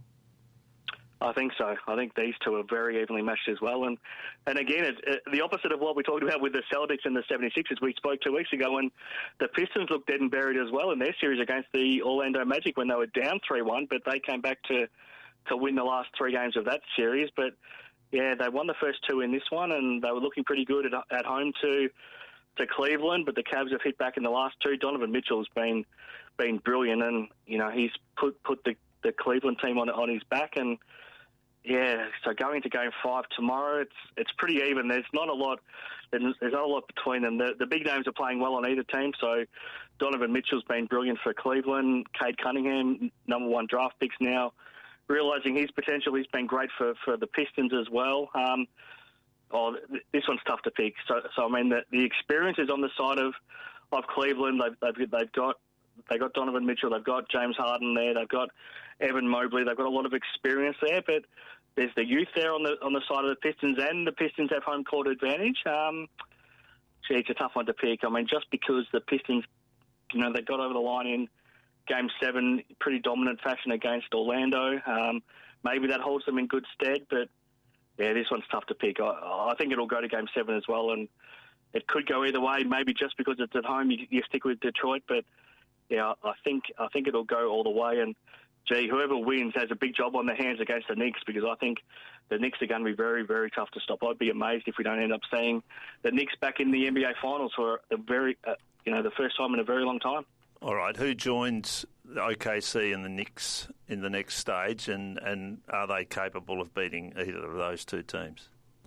I think so. I think these two are very evenly matched as well. And and again, it's uh, the opposite of what we talked about with the Celtics and the seventy-sixers. We spoke two weeks ago when the Pistons looked dead and buried as well in their series against the Orlando Magic when they were down three one, but they came back to, to win the last three games of that series. But, yeah, they won the first two in this one, and they were looking pretty good at, at home to to Cleveland, but the Cavs have hit back in the last two. Donovan Mitchell's been been brilliant, and, you know, he's put, put the, the Cleveland team on on his back, and yeah, so going to Game Five tomorrow, it's it's pretty even. There's not a lot. There's not a lot between them. The, the big names are playing well on either team. So Donovan Mitchell's been brilliant for Cleveland. Cade Cunningham, number one draft picks now, realising his potential. He's been great for, for the Pistons as well. Um, oh, this one's tough to pick. So, so I mean, the, the experience is on the side of of Cleveland. They've they've, they've got. They've got Donovan Mitchell, they've got James Harden there, they've got Evan Mobley, they've got a lot of experience there, but there's the youth there on the on the side of the Pistons, and the Pistons have home court advantage. Um, gee, it's a tough one to pick. I mean, just because the Pistons, you know, they got over the line in Game seven, pretty dominant fashion against Orlando, um, maybe that holds them in good stead, but yeah, this one's tough to pick. I, I think it'll go to Game seven as well, and it could go either way. Maybe just because it's at home, you, you stick with Detroit. But yeah, I think I think it'll go all the way. And gee, whoever wins has a big job on their hands against the Knicks, because I think the Knicks are going to be very, very tough to stop. I'd be amazed if we don't end up seeing the Knicks back in the N B A Finals for a very, uh, you know, the first time in a very long time. All right, who joins the O K C and the Knicks in the next stage, and, and are they capable of beating either of those two teams?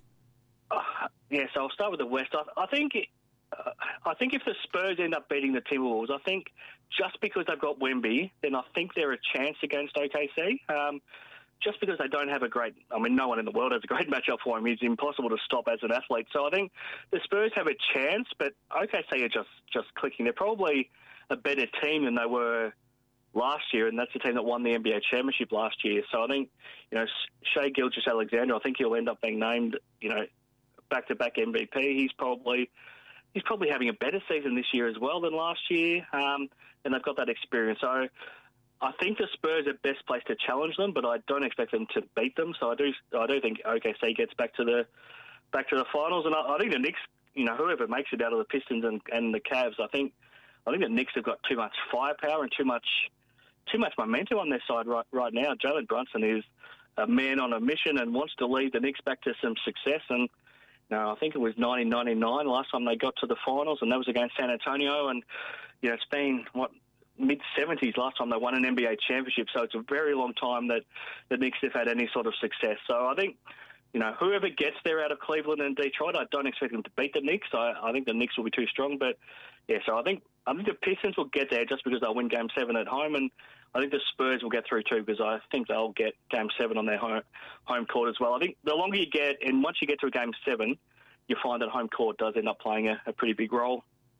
Uh, yeah, so I'll start with the West. I, I think uh, I think if the Spurs end up beating the Timberwolves, I think just because they've got Wemby, then I think they're a chance against O K C. Um, just because they don't have a great... I mean, no one in the world has a great matchup for him. He's impossible to stop as an athlete. So I think the Spurs have a chance, but O K C are just, just clicking. They're probably a better team than they were last year, and that's the team that won the N B A championship last year. So I think, you know, Shai Gilgeous-Alexander, I think he'll end up being named, you know, back-to-back M V P. He's probably he's probably having a better season this year as well than last year, um, and they've got that experience. So I think the Spurs are best placed to challenge them, but I don't expect them to beat them. So I do I do think O K C gets back to the back to the finals, and I, I think the Knicks, you know, whoever makes it out of the Pistons and, and the Cavs, I think I think the Knicks have got too much firepower and too much too much momentum on their side right right now. Jalen Brunson is a man on a mission and wants to lead the Knicks back to some success. And no, I think it was nineteen ninety-nine last time they got to the finals, and that was against San Antonio. And you know, it's been what mid-seventies last time they won an N B A championship, so it's a very long time that the Knicks have had any sort of success. So I think, you know, whoever gets there out of Cleveland and Detroit, I don't expect them to beat the Knicks. I, I think the Knicks will be too strong. But yeah, so I think I think the Pistons will get there just because they'll win Game Seven at home, and I think the Spurs will get through too because I think they'll get Game Seven on their home home court as well. I think the longer you get, and once you get to a Game Seven, you find that home court does end up playing a, a pretty big role.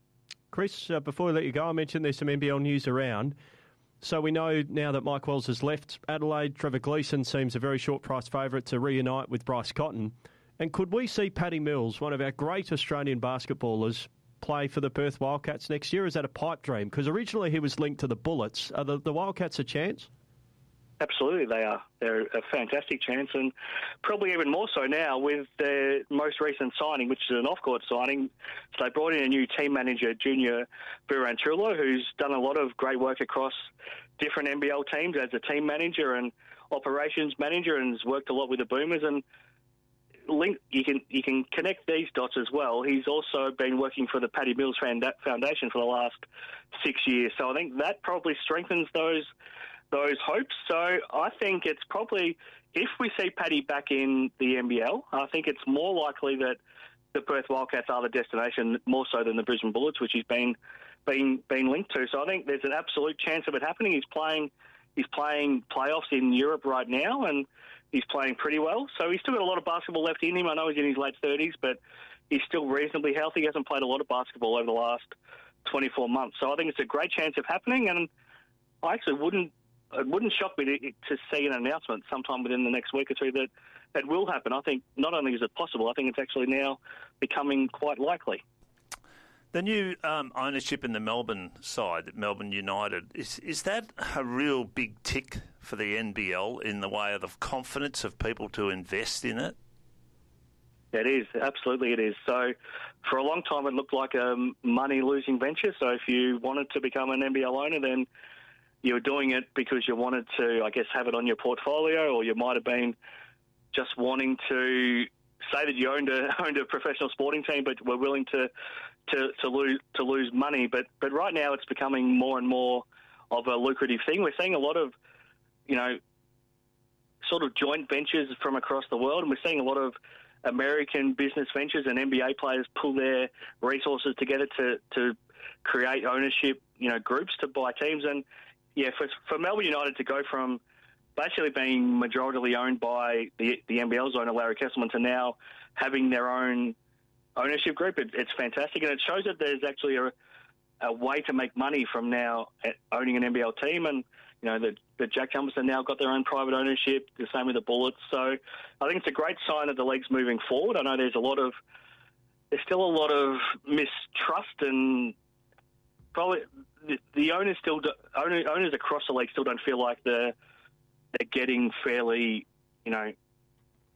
Chris, uh, before we let you go, I mentioned there's some N B L news around. So we know now that Mike Wells has left Adelaide, Trevor Gleeson seems a very short price favourite to reunite with Bryce Cotton. And could we see Paddy Mills, one of our great Australian basketballers, play for the Perth Wildcats next year? Is that a pipe dream? Because originally he was linked to the Bullets. Are the, the Wildcats a chance? Absolutely, they are. They're a fantastic chance, and probably even more so now with their most recent signing, which is an off-court signing. So they brought in a new team manager, Junior Burantulo, who's done a lot of great work across different N B L teams as a team manager and operations manager, and has worked a lot with the Boomers. And link, you can you can connect these dots as well. He's also been working for the Paddy Mills Foundation for the last six years. So I think that probably strengthens those. those hopes. So I think it's probably, if we see Paddy back in the N B L, I think it's more likely that the Perth Wildcats are the destination more so than the Brisbane Bullets, which he's been been been linked to. So I think there's an absolute chance of it happening. He's playing he's playing playoffs in Europe right now, and he's playing pretty well. So he's still got a lot of basketball left in him. I know he's in his late thirties, but he's still reasonably healthy. He hasn't played a lot of basketball over the last twenty-four months. So I think it's a great chance of happening, and I actually wouldn't It wouldn't shock me to, to see an announcement sometime within the next week or two that that will happen. I think not only is it possible, I think it's actually now becoming quite likely. The new um, ownership in the Melbourne side, Melbourne United, is is that a real big tick for the N B L in the way of the confidence of people to invest in it? It is, absolutely it is. So for a long time it looked like a money-losing venture. So if you wanted to become an N B L owner, then you were doing it because you wanted to, I guess, have it on your portfolio, or you might have been just wanting to say that you owned a owned a professional sporting team, but were willing to to, to lose to lose money. But but right now, it's becoming more and more of a lucrative thing. We're seeing a lot of, you know, sort of joint ventures from across the world, and we're seeing a lot of American business ventures and N B A players pull their resources together to to create ownership, you know, groups to buy teams. And yeah, for, for Melbourne United to go from basically being majoritarily owned by the, the N B L's owner, Larry Kesselman, to now having their own ownership group, it, it's fantastic. And it shows that there's actually a, a way to make money from now owning an N B L team. And, you know, the, the Jack Jumpers have now got their own private ownership, the same with the Bullets. So I think it's a great sign that the league's moving forward. I know there's a lot of, there's still a lot of mistrust, and probably the, the owners still do, owners, owners across the league still don't feel like they're they're getting fairly, you know, uh,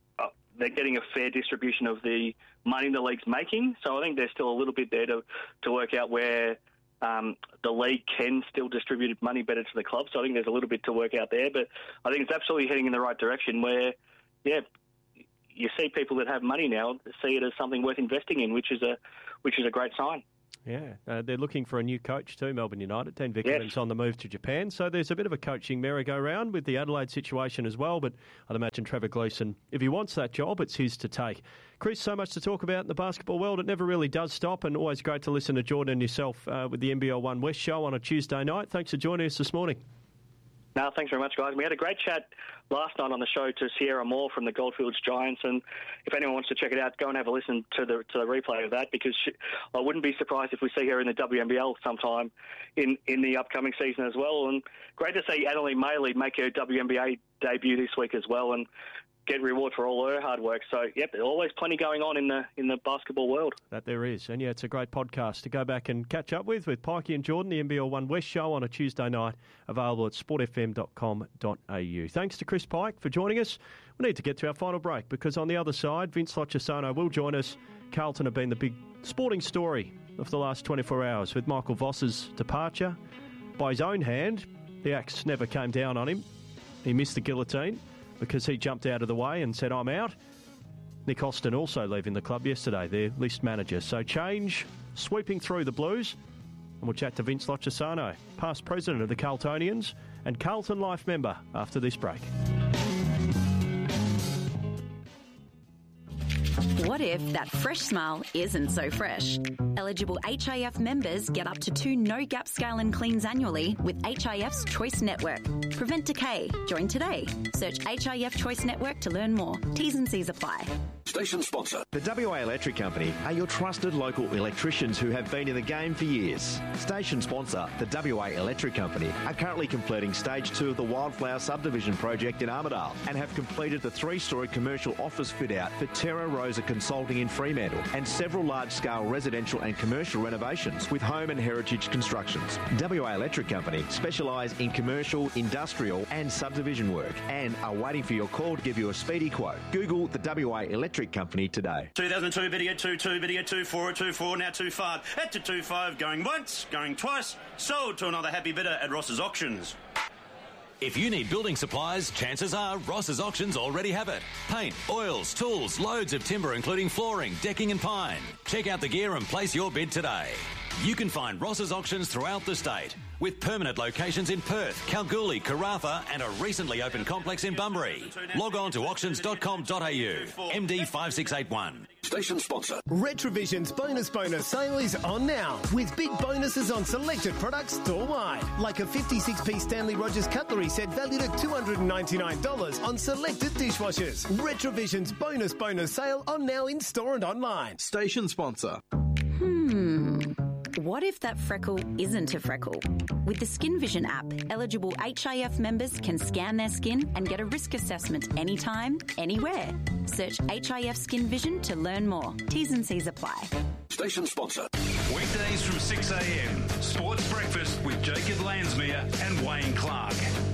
they're getting a fair distribution of the money the league's making. So I think there's still a little bit there to, to work out where um, the league can still distribute money better to the club. So I think there's a little bit to work out there. But I think it's absolutely heading in the right direction where, yeah, you see people that have money now see it as something worth investing in, which is a which is a great sign. Yeah, uh, they're looking for a new coach too, Melbourne United. Dan Vickerman's yes. on the move to Japan. So there's a bit of a coaching merry-go-round with the Adelaide situation as well. But I'd imagine Trevor Gleeson, if he wants that job, it's his to take. Chris, so much to talk about in the basketball world. It never really does stop, and always great to listen to Jordan and yourself uh, with the N B L One West show on a Tuesday night. Thanks for joining us this morning. No, thanks very much, guys. We had a great chat last night on the show to Sierra Moore from the Goldfields Giants, and if anyone wants to check it out, go and have a listen to the to the replay of that, because she, I wouldn't be surprised if we see her in the W N B L sometime in, in the upcoming season as well. And great to see Adeline Maley make her W N B A debut this week as well, and get reward for all her hard work. So, yep, there's always plenty going on in the in the basketball world. That there is. And, yeah, it's a great podcast to go back and catch up with, with Pikey and Jordan, the N B L One West show on a Tuesday night, available at sport f m dot com dot a u. Thanks to Chris Pike for joining us. We need to get to our final break, because on the other side, Vince Lochisano will join us. Carlton have been the big sporting story of the last twenty-four hours, with Michael Voss's departure. By his own hand, the axe never came down on him. He missed the guillotine, because he jumped out of the way and said, I'm out. Nick Austin also leaving the club yesterday, their list manager. So change sweeping through the Blues. And we'll chat to Vince Lochisano, past president of the Carltonians and Carlton Life member, after this break. What if that fresh smile isn't so fresh? Eligible H I F members get up to two no-gap scale and cleans annually with H I F's Choice Network. Prevent decay. Join today. Search H I F Choice Network to learn more. T's and C's apply. Station sponsor. The W A Electric Company are your trusted local electricians who have been in the game for years. Station sponsor, the W A Electric Company, are currently completing stage two of the Wildflower Subdivision project in Armidale and have completed the three-storey commercial office fit-out for Terra Rosa Consulting in Fremantle and several large-scale residential and commercial renovations with Home and Heritage Constructions. W A Electric Company specialise in commercial, industrial and subdivision work and are waiting for your call to give you a speedy quote. Google the W A Electric Company today. two thousand two video two two video two four two four now two five at to two five going once going twice sold to another happy bidder at Ross's Auctions. If you need building supplies, chances are Ross's Auctions already have it. Paint, oils, tools, loads of timber including flooring, decking and pine. Check out the gear and place your bid today. You can find Ross's Auctions throughout the state, with permanent locations in Perth, Kalgoorlie, Karratha and a recently opened complex in Bunbury. Log on to auctions dot com dot a u. M D five six eight one. Station sponsor. Retrovision's Bonus Bonus sale is on now, with big bonuses on selected products store-wide, like a fifty-six piece Stanley Rogers cutlery set valued at two hundred ninety-nine dollars on selected dishwashers. Retrovision's Bonus Bonus sale on now in store and online. Station sponsor. Hmm. What if that freckle isn't a freckle? With the Skin Vision app, eligible H I F members can scan their skin and get a risk assessment anytime, anywhere. Search H I F Skin Vision to learn more. T's and C's apply. Station sponsor. Weekdays from six a m. Sports Breakfast with Jacob Lansmere and Wayne Clark.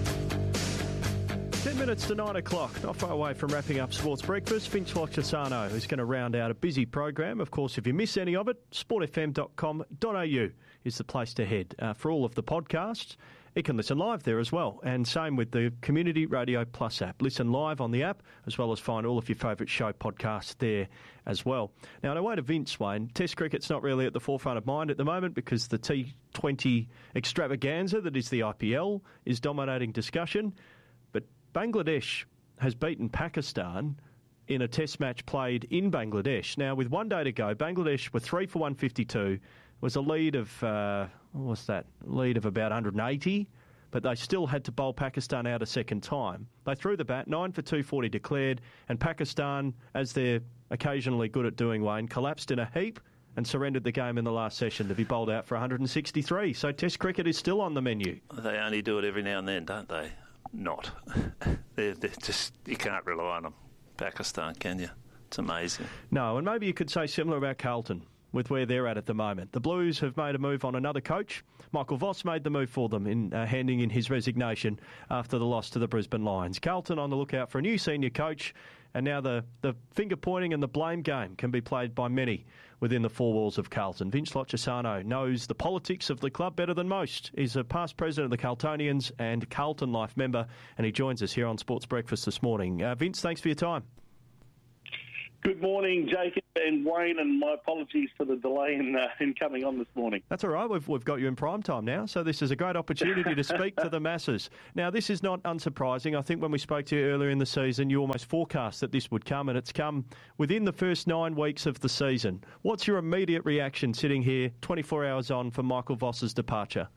Ten minutes to nine o'clock, not far away from wrapping up Sports Breakfast. Vince Lochisano is going to round out a busy program. Of course, if you miss any of it, sport f m dot com dot a u is the place to head uh, for all of the podcasts. You can listen live there as well, and same with the Community Radio Plus app. Listen live on the app, as well as find all of your favourite show podcasts there as well. Now, on our way to Vince, Wayne, Test cricket's not really at the forefront of mind at the moment because the T twenty extravaganza that is the I P L is dominating discussion. But Bangladesh has beaten Pakistan in a test match played in Bangladesh. Now, with one day to go, Bangladesh were three for one fifty-two. Was a lead of, uh, what was that, lead of about one hundred eighty, but they still had to bowl Pakistan out a second time. They threw the bat, nine for two forty declared, and Pakistan, as they're occasionally good at doing, Wayne, collapsed in a heap and surrendered the game in the last session to be bowled out for one hundred sixty-three. So Test cricket is still on the menu. They only do it every now and then, don't they? Not. they're, they're just, you can't rely on them. Pakistan, can you? It's amazing. No, and maybe you could say similar about Carlton. with where they're at at the moment. The Blues have made a move on another coach. Michael Voss made the move for them in uh, handing in his resignation after the loss to the Brisbane Lions. Carlton on the lookout for a new senior coach, and now the, the finger-pointing and the blame game can be played by many within the four walls of Carlton. Vince Lochisano knows the politics of the club better than most. He's a past president of the Carltonians and Carlton Life member, and he joins us here on Sports Breakfast this morning. Uh, Vince, thanks for your time. Good morning, Jacob and Wayne, and my apologies for the delay in, uh, in coming on this morning. That's all right. We've, we've got you in prime time now, so this is a great opportunity to speak to the masses. Now, this is not unsurprising. I think when we spoke to you earlier in the season, you almost forecast that this would come, and it's come within the first nine weeks of the season. What's your immediate reaction sitting here twenty-four hours on for Michael Voss's departure?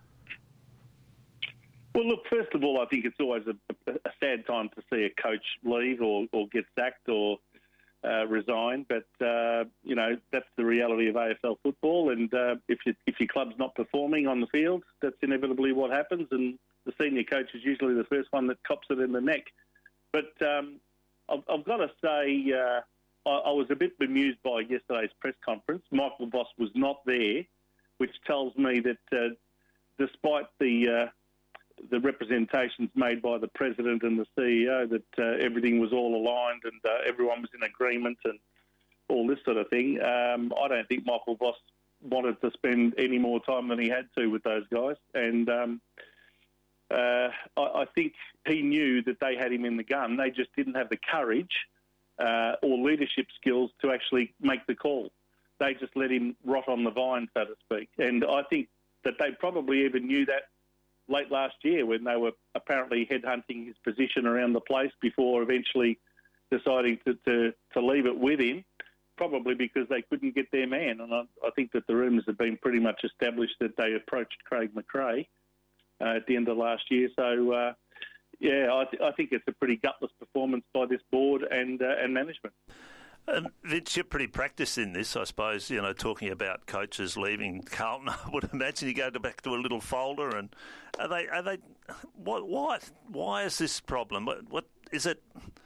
Well, look, first of all, I think it's always a, a sad time to see a coach leave or, or get sacked or Uh, resign, but uh, you know that's the reality of A F L football. And uh, if you, if your club's not performing on the field, that's inevitably what happens. And the senior coach is usually the first one that cops it in the neck. But um, I've, I've got to say, uh, I, I was a bit bemused by yesterday's press conference. Michael Voss was not there, which tells me that uh, despite the uh, the representations made by the president and the C E O that uh, everything was all aligned and uh, everyone was in agreement and all this sort of thing. Um, I don't think Michael Voss wanted to spend any more time than he had to with those guys. And um, uh, I, I think he knew that they had him in the gun. They just didn't have the courage uh, or leadership skills to actually make the call. They just let him rot on the vine, so to speak. And I think that they probably even knew that late last year when they were apparently headhunting his position around the place before eventually deciding to, to, to leave it with him, probably because they couldn't get their man. And I, I think that the rumours have been pretty much established that they approached Craig McRae uh, at the end of last year. So, uh, yeah, I, th- I think it's a pretty gutless performance by this board and uh, and management. Um, Vince, you're pretty practiced in this, I suppose, you know, talking about coaches leaving Carlton. I would imagine you go to back to a little folder and are they, are they, why, why, why is this problem? What, what is it,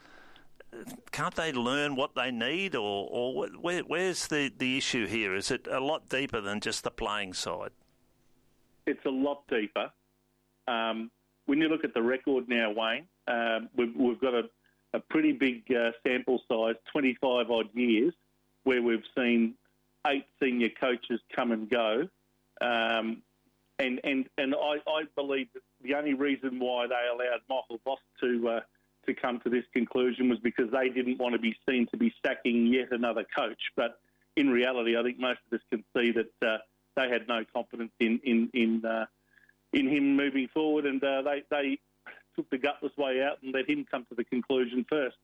can't they learn what they need or, or where, where's the, the issue here? Is it a lot deeper than just the playing side? It's a lot deeper. Um, when you look at the record now, Wayne, um, we've, we've got a, a pretty big uh, sample size, twenty-five odd years, where we've seen eight senior coaches come and go. Um, and and, and I, I believe that the only reason why they allowed Michael Voss to uh, to come to this conclusion was because they didn't want to be seen to be sacking yet another coach. But in reality, I think most of us can see that uh, they had no confidence in in in, uh, in him moving forward, and uh, they they. took the gutless way out and let him come to the conclusion first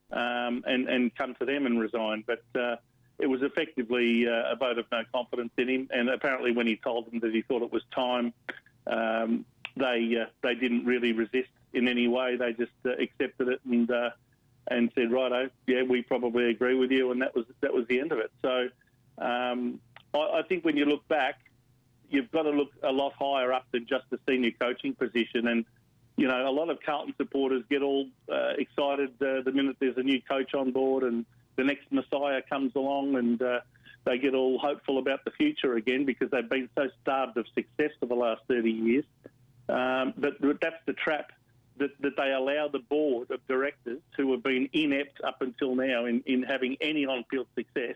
um, and, and come to them and resign. But uh, it was effectively uh, a vote of no confidence in him. And apparently when he told them that he thought it was time, um, they uh, they didn't really resist in any way. They just uh, accepted it and uh, and said, righto, yeah, we probably agree with you. And that was that was the end of it. So um, I, I think when you look back, you've got to look a lot higher up than just the senior coaching position. And you know, a lot of Carlton supporters get all uh, excited uh, the minute there's a new coach on board and the next Messiah comes along, and uh, they get all hopeful about the future again because they've been so starved of success for the last thirty years. Um, but that's the trap that, that they allow the board of directors who have been inept up until now in, in having any on-field success.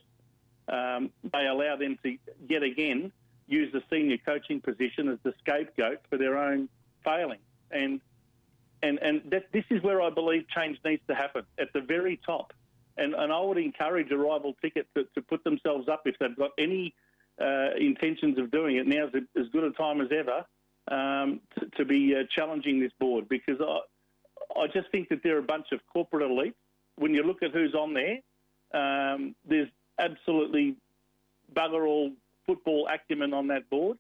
Um, they allow them to yet again use the senior coaching position as the scapegoat for their own failings. And And and that, this is where I believe change needs to happen, at the very top. And, and I would encourage a rival ticket to, to put themselves up if they've got any uh, intentions of doing it. Now's as good a time as ever um, to, to be uh, challenging this board, because I, I just think that they're a bunch of corporate elites. When you look at who's on there, um, there's absolutely bugger all football acumen on that board.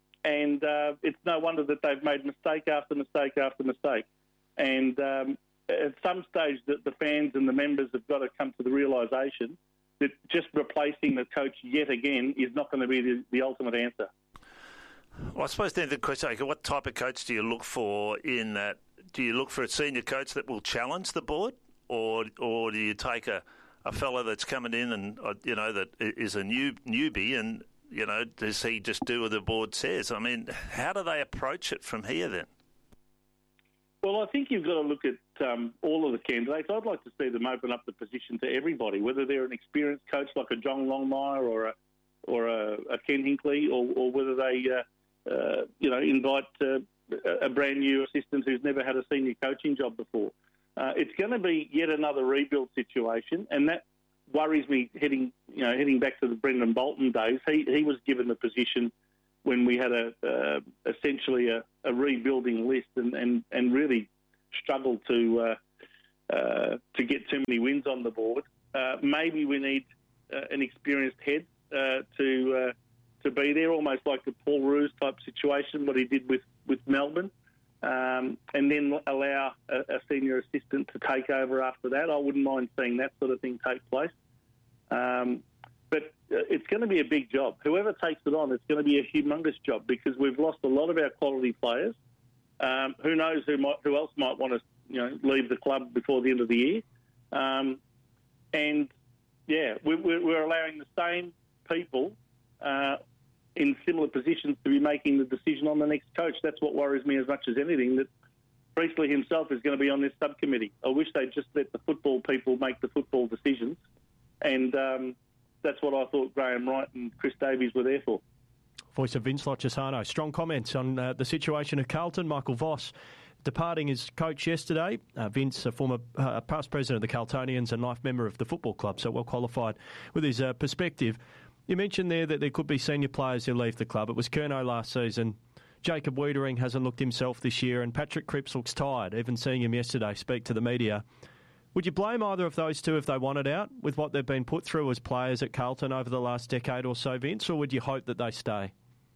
And uh, it's no wonder that they've made mistake after mistake after mistake. And um, at some stage, the, the fans and the members have got to come to the realisation that just replacing the coach yet again is not going to be the, the ultimate answer. Well, I suppose then the question, okay, what type of coach do you look for in that? Do you look for a senior coach that will challenge the board, or or do you take a, a fella that's coming in and, uh, you know, that is a new newbie and, you know, does he just do what the board says? I mean, how do they approach it from here then? Well, I think you've got to look at um, all of the candidates. I'd like to see them open up the position to everybody, whether they're an experienced coach like a John Longmire or a or a, a Ken Hinkley, or, or whether they, uh, uh, you know, invite uh, a brand new assistant who's never had a senior coaching job before. Uh, it's going to be yet another rebuild situation, and that worries me. Heading, you know, heading back to the Brendan Bolton days, he he was given the position when we had a uh, essentially a, a rebuilding list, and, and, and really struggled to uh, uh, to get too many wins on the board. Uh, maybe we need uh, an experienced head uh, to uh, to be there, almost like the Paul Roos type situation, what he did with with Melbourne. Um, and then allow a, a senior assistant to take over after that. I wouldn't mind seeing that sort of thing take place. Um, but uh, it's going to be a big job. Whoever takes it on, it's going to be a humongous job because we've lost a lot of our quality players. Um, who knows who might, who else might want to, you know, leave the club before the end of the year. Um, and, yeah, we're, we're allowing the same people uh, in similar positions to be making the decision on the next coach. That's what worries me as much as anything, that Priestley himself is going to be on this subcommittee. I wish they'd just let the football people make the football decisions, and um, that's what I thought Graham Wright and Chris Davies were there for. Voice of Vince Lochisano. Strong comments on uh, the situation at Carlton. Michael Voss departing as coach yesterday. Uh, Vince, a former uh, past president of the Carltonians and life member of the football club, so well qualified with his uh, perspective. You mentioned there that there could be senior players who leave the club. It was Curnow last season. Jacob Wiedering hasn't looked himself this year, and Patrick Cripps looks tired, even seeing him yesterday speak to the media. Would you blame either of those two if they wanted out with what they've been put through as players at Carlton over the last decade or so, Vince, or would you hope that they stay?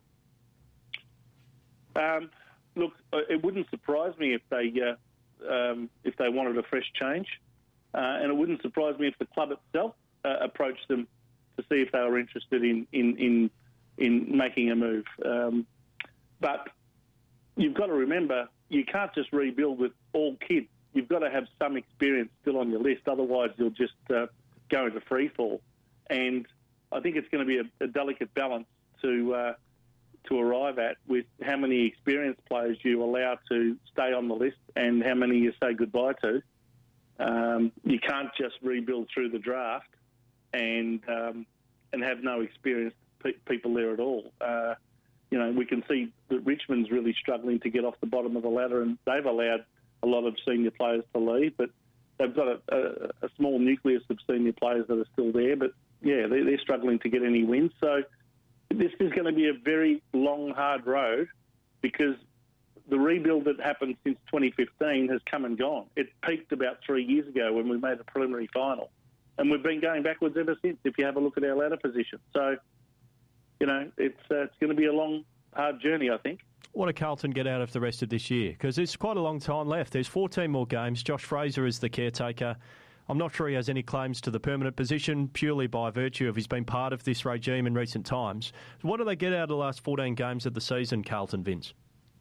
Um, look, it wouldn't surprise me if they uh, um, if they wanted a fresh change, uh, and it wouldn't surprise me if the club itself uh, approached them to see if they were interested in in in, in making a move. Um, but you've got to remember, you can't just rebuild with all kids. You've got to have some experience still on your list, otherwise you'll just uh, go into free fall. And I think it's going to be a, a delicate balance to uh, to arrive at with how many experienced players you allow to stay on the list and how many you say goodbye to. Um, you can't just rebuild through the draft and um, and have no experienced pe- people there at all. Uh, you know, we can see that Richmond's really struggling to get off the bottom of the ladder, and they've allowed a lot of senior players to leave, but they've got a, a, a small nucleus of senior players that are still there. But, yeah, they're, they're struggling to get any wins. So this is going to be a very long, hard road because the rebuild that happened since twenty fifteen has come and gone. It peaked about three years ago when we made a preliminary final. And we've been going backwards ever since, if you have a look at our ladder position. So, you know, it's uh, it's going to be a long, hard journey, I think. What do Carlton get out of the rest of this year? Because there's quite a long time left. There's fourteen more games. Josh Fraser is the caretaker. I'm not sure he has any claims to the permanent position purely by virtue of he's been part of this regime in recent times. What do they get out of the last fourteen games of the season, Carlton, Vince?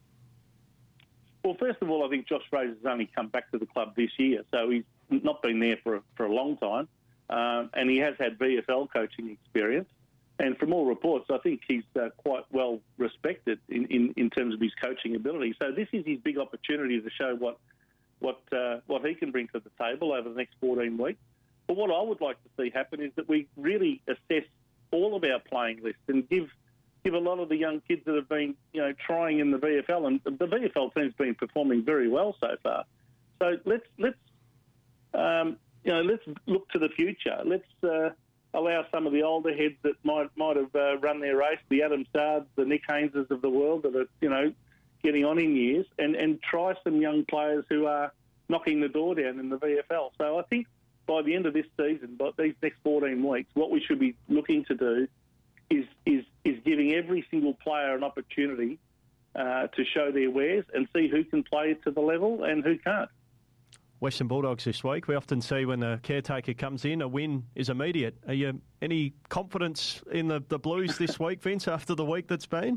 Well, first of all, I think Josh Fraser's only come back to the club this year, so he's not been there for, for a long time. Um, and he has had V F L coaching experience. And from all reports, I think he's uh, quite well respected in, in, in terms of his coaching ability. So this is his big opportunity to show what what uh, what he can bring to the table over the next fourteen weeks. But what I would like to see happen is that we really assess all of our playing lists and give give a lot of the young kids that have been, you know, trying in the V F L, and the V F L team's been performing very well so far. So let's let's um, you know let's look to the future. Let's uh, allow some of the older heads that might might have uh, run their race, the Adam Sards, the Nick Hayneses of the world that are, you know, getting on in years, and, and try some young players who are knocking the door down in the V F L. So I think by the end of this season, by these next fourteen weeks, what we should be looking to do is is is giving every single player an opportunity uh, to show their wares and see who can play to the level and who can't. Western Bulldogs this week. We often see when the caretaker comes in, a win is immediate. Are you any confidence in the, the Blues this week, Vince, after the week that's been?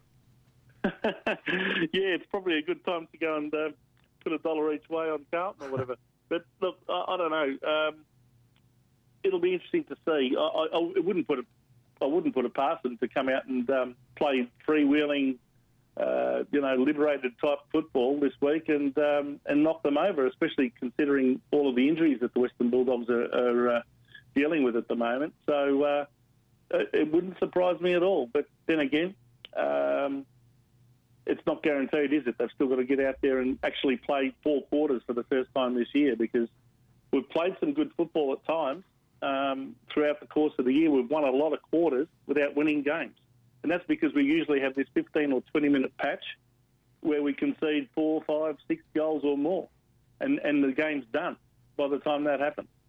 Yeah, it's probably a good time to go and uh, put a dollar each way on Carlton or whatever. But look, I, I don't know. Um, it, it'll be interesting to see. I, I, I wouldn't put it. I wouldn't put it past them to come out and um, play freewheeling, uh, you know, liberated type football this week and um, and knock them over, especially considering all of the injuries that the Western Bulldogs are, are uh, dealing with at the moment. So uh, it, it wouldn't surprise me at all. But then again, um, it's not guaranteed, is it? They've still got to get out there and actually play four quarters for the first time this year, because we've played some good football at times. Um, throughout the course of the year, we've won a lot of quarters without winning games. And that's because we usually have this fifteen or twenty minute patch where we concede four, five, six goals or more. And, and the game's done by the time that happens.